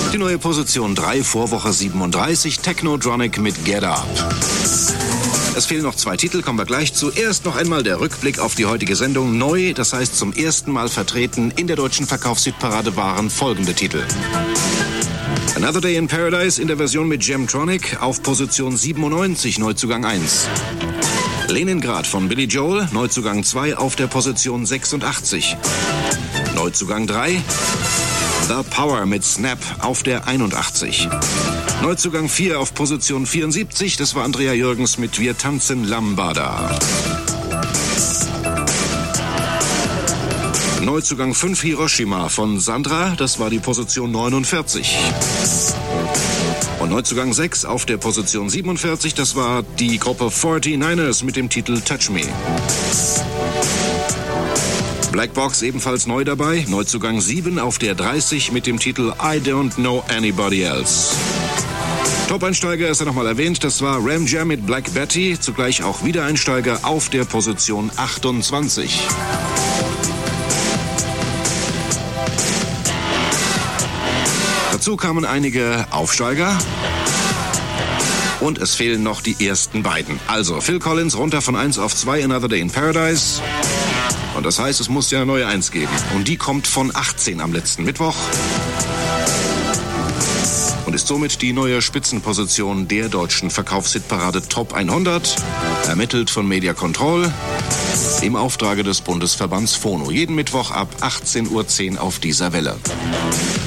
Die neue Position 3, Vorwoche 37, Technodronic mit Get Up. Es fehlen noch 2 Titel, kommen wir gleich zu. Erst noch einmal der Rückblick auf die heutige Sendung. Neu, das heißt zum ersten Mal vertreten in der deutschen Verkaufshitparade waren folgende Titel. Another Day in Paradise in der Version mit Gemtronic auf Position 97, Neuzugang 1. Leningrad von Billy Joel, Neuzugang 2 auf der Position 86. Neuzugang 3, The Power mit Snap auf der 81. Neuzugang 4 auf Position 74, das war Andrea Jürgens mit Wir tanzen Lambada. Neuzugang 5 Hiroshima von Sandra, das war die Position 49. Und Neuzugang 6 auf der Position 47, das war die Gruppe 49ers mit dem Titel Touch Me. Black Box ebenfalls neu dabei, Neuzugang 7 auf der 30 mit dem Titel I Don't Know Anybody Else. Top-Einsteiger ist ja nochmal erwähnt, das war Ram Jam mit Black Betty, zugleich auch Wiedereinsteiger auf der Position 28. Dazu kamen einige Aufsteiger und es fehlen noch die ersten beiden. Also Phil Collins runter von 1 auf 2, Another Day in Paradise. Und das heißt, es muss ja eine neue 1 geben. Und die kommt von 18 am letzten Mittwoch. Und ist somit die neue Spitzenposition der deutschen Verkaufshitparade Top 100, ermittelt von Media Control im Auftrage des Bundesverbands Phono. Jeden Mittwoch ab 18:10 Uhr auf dieser Welle.